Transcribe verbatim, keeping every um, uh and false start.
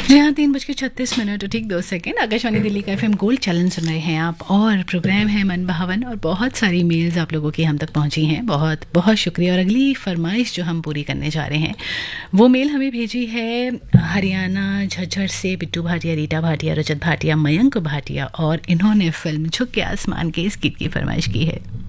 जी हाँ, तीन बज के छत्तीस मिनट और ठीक दो सेकेंड। आकाशवाणी दिल्ली का एफएम गोल्ड चैलेंज सुन रहे हैं आप और प्रोग्राम है मन भावन और बहुत सारी मेल्स आप लोगों की हम तक पहुंची हैं। बहुत बहुत शुक्रिया। और अगली फरमाइश जो हम पूरी करने जा रहे हैं वो मेल हमें भेजी है हरियाणा झज्जर से बिट्टू भाटिया, रीटा भाटिया, रजत भाटिया, मयंक भाटिया और इन्होंने फिल्म झुक के आसमान के इस गीत की फरमाइश की है।